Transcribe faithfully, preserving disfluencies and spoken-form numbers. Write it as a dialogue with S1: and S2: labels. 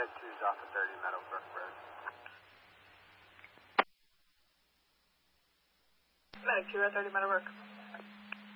S1: Med two's off at thirty Meadowbrook Road.
S2: Medic two at thirty Meadowbrook.